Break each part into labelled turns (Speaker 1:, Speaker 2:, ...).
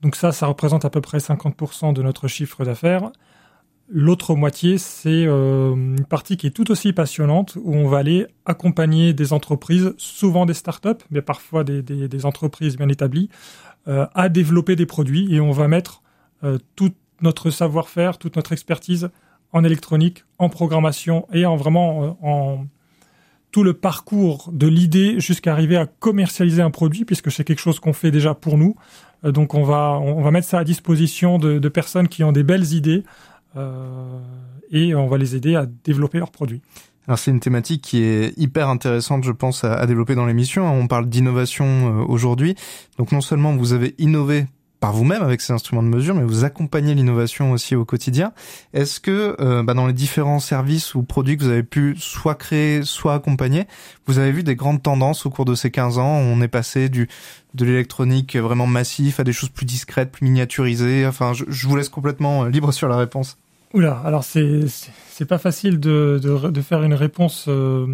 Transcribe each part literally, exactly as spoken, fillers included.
Speaker 1: Donc ça, ça représente à peu près cinquante pour cent de notre chiffre d'affaires. L'autre moitié, c'est euh, une partie qui est tout aussi passionnante, où on va aller accompagner des entreprises, souvent des startups, mais parfois des, des, des entreprises bien établies, euh, à développer des produits. Et on va mettre euh, tout notre savoir-faire, toute notre expertise en électronique, en programmation et en vraiment euh, en tout le parcours de l'idée jusqu'à arriver à commercialiser un produit, puisque c'est quelque chose qu'on fait déjà pour nous. Euh, donc on va, on va mettre ça à disposition de, de personnes qui ont des belles idées, Euh, et on va les aider à développer leurs produits.
Speaker 2: Alors c'est une thématique qui est hyper intéressante, je pense, à, à développer dans l'émission. On parle d'innovation euh, aujourd'hui. Donc non seulement vous avez innové par vous-même avec ces instruments de mesure, mais vous accompagnez l'innovation aussi au quotidien. Est-ce que euh, bah, dans les différents services ou produits que vous avez pu soit créer, soit accompagner, vous avez vu des grandes tendances au cours de ces quinze ans? On est passé du de l'électronique vraiment massif à des choses plus discrètes, plus miniaturisées. Enfin, je, je vous laisse complètement libre sur la réponse.
Speaker 1: Oula, alors c'est, c'est, c'est pas facile de, de, de faire une réponse euh,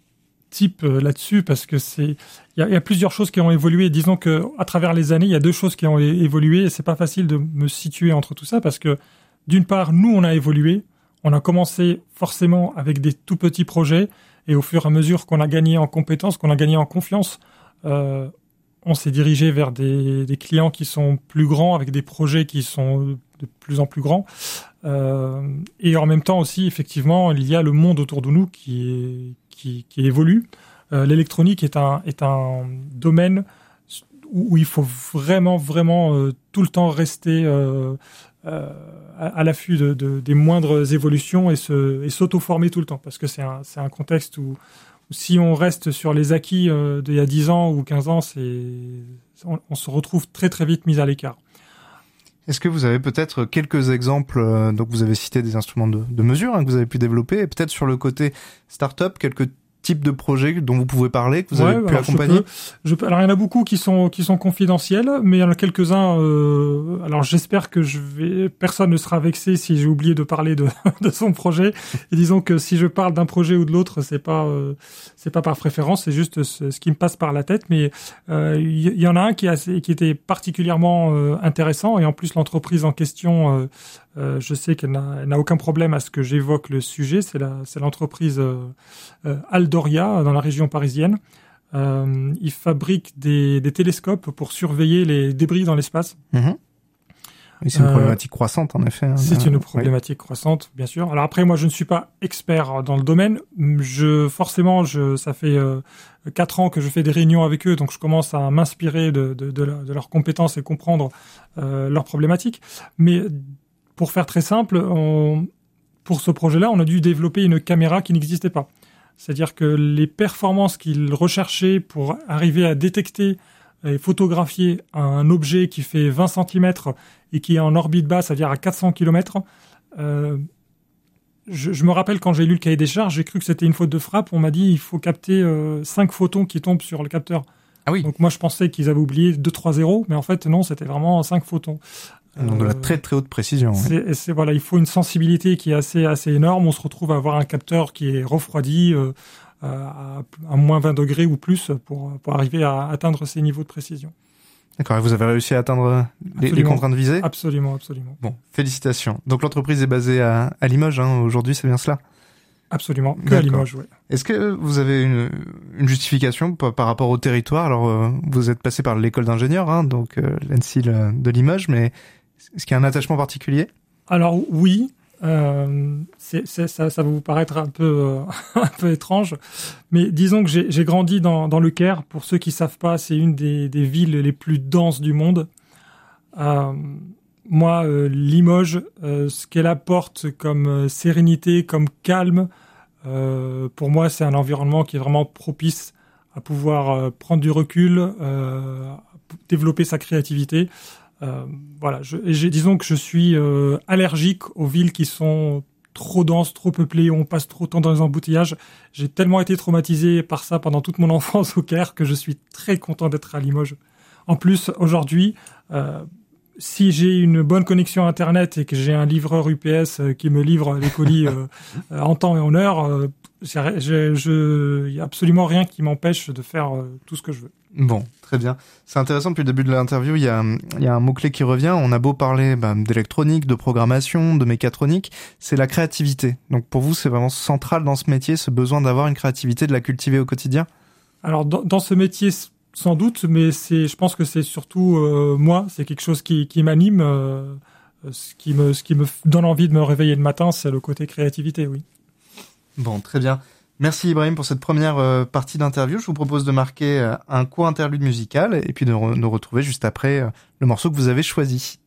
Speaker 1: type euh, là-dessus, parce que c'est, il y a, y a plusieurs choses qui ont évolué. Disons que à travers les années, il y a deux choses qui ont é- évolué, et c'est pas facile de me situer entre tout ça, parce que d'une part, nous, on a évolué. On a commencé forcément avec des tout petits projets, et au fur et à mesure qu'on a gagné en compétences, qu'on a gagné en confiance, euh, on s'est dirigé vers des, des clients qui sont plus grands, avec des projets qui sont de plus en plus grands. Euh, et en même temps aussi, effectivement, il y a le monde autour de nous qui, est, qui, qui évolue. Euh, l'électronique est un, est un domaine où, où il faut vraiment, vraiment euh, tout le temps rester euh, euh, à, à l'affût de, de, des moindres évolutions et, se, et s'auto-former tout le temps. Parce que c'est un, c'est un contexte où, où si on reste sur les acquis euh, d'il y a dix ans ou quinze ans, c'est, on, on se retrouve très très vite mis à l'écart.
Speaker 2: Est-ce que vous avez peut-être quelques exemples, euh, donc vous avez cité des instruments de, de mesure hein, que vous avez pu développer, et peut-être sur le côté start-up, quelques types de projets dont vous pouvez parler, que vous
Speaker 1: ouais,
Speaker 2: avez pu
Speaker 1: alors
Speaker 2: accompagner?
Speaker 1: je peux, je peux, alors il y en a beaucoup qui sont qui sont confidentiels, mais il y en a quelques-uns. Euh, alors j'espère que je vais, personne ne sera vexé si j'ai oublié de parler de de son projet. Et disons que si je parle d'un projet ou de l'autre, c'est pas euh, c'est pas par préférence, c'est juste ce, ce qui me passe par la tête. Mais il euh, y, y en a un qui est assez, qui était particulièrement euh, intéressant, et en plus l'entreprise en question. Euh, Euh, je sais qu'elle n'a, elle n'a aucun problème à ce que j'évoque le sujet. C'est, la, c'est l'entreprise euh, euh, Aldoria dans la région parisienne. Euh, ils fabriquent des, des télescopes pour surveiller les débris dans l'espace.
Speaker 2: Mmh. Oui, c'est une euh, problématique croissante, en effet. Hein.
Speaker 1: C'est une problématique oui. croissante, bien sûr. Alors après, moi, je ne suis pas expert dans le domaine. Je, forcément, je, ça fait euh, quatre ans que je fais des réunions avec eux, donc je commence à m'inspirer de, de, de, de leurs compétences et comprendre euh, leurs problématiques. Mais pour faire très simple, on, pour ce projet-là, on a dû développer une caméra qui n'existait pas. C'est-à-dire que les performances qu'ils recherchaient pour arriver à détecter et photographier un objet qui fait vingt centimètres et qui est en orbite basse, c'est-à-dire à quatre cents kilomètres, euh, je, je me rappelle quand j'ai lu le cahier des charges, j'ai cru que c'était une faute de frappe. On m'a dit il faut capter euh, cinq photons qui tombent sur le capteur.
Speaker 2: Ah oui.
Speaker 1: Donc moi, je pensais qu'ils avaient oublié deux trois zéros, mais en fait, non, c'était vraiment cinq photons.
Speaker 2: Donc de la très très haute précision.
Speaker 1: C'est,
Speaker 2: oui.
Speaker 1: c'est, voilà, il faut une sensibilité qui est assez assez énorme. On se retrouve à avoir un capteur qui est refroidi euh, à, à moins vingt degrés ou plus pour pour arriver à atteindre ces niveaux de précision.
Speaker 2: D'accord, et vous avez réussi à atteindre les, les contraintes visées ?
Speaker 1: Absolument, absolument.
Speaker 2: Bon, félicitations. Donc l'entreprise est basée à, à Limoges, hein, aujourd'hui, c'est bien cela ?
Speaker 1: Absolument, que
Speaker 2: D'accord.
Speaker 1: à Limoges, oui.
Speaker 2: Est-ce que vous avez une, une justification par, par rapport au territoire ? Alors, euh, vous êtes passé par l'école d'ingénieurs, hein, donc euh, l'E N S I L de Limoges, mais est-ce qu'il y a un attachement particulier ?
Speaker 1: Alors oui, euh, c'est, c'est, ça, ça va vous paraître un peu, euh, un peu étrange, mais disons que j'ai, j'ai grandi dans, dans le Caire. Pour ceux qui savent pas, c'est une des, des villes les plus denses du monde. Euh, moi, euh, Limoges, euh, ce qu'elle apporte comme euh, sérénité, comme calme, euh, pour moi, c'est un environnement qui est vraiment propice à pouvoir euh, prendre du recul, euh, développer sa créativité. Euh, voilà, je, j'ai, disons que je suis euh, allergique aux villes qui sont trop denses, trop peuplées, où on passe trop de temps dans les embouteillages. J'ai tellement été traumatisé par ça pendant toute mon enfance au Caire que je suis très content d'être à Limoges. En plus, aujourd'hui, euh, si j'ai une bonne connexion Internet et que j'ai un livreur U P S qui me livre les colis euh, en temps et en heure, euh, il n'y a absolument rien qui m'empêche de faire euh, tout ce que je veux.
Speaker 2: Bon, très bien. C'est intéressant, depuis le début de l'interview, il y a, il y a un mot-clé qui revient. On a beau parler bah, d'électronique, de programmation, de mécatronique, c'est la créativité. Donc pour vous, c'est vraiment central dans ce métier, ce besoin d'avoir une créativité, de la cultiver au quotidien?
Speaker 1: Alors dans, dans ce métier, sans doute, mais c'est, je pense que c'est surtout euh, moi, c'est quelque chose qui, qui m'anime, euh, ce qui me, ce qui me donne envie de me réveiller le matin, c'est le côté créativité, oui.
Speaker 2: Bon, très bien. Merci Ibrahim pour cette première euh, partie d'interview. Je vous propose de marquer euh, un court interlude musical et puis de re- nous retrouver juste après euh, le morceau que vous avez choisi.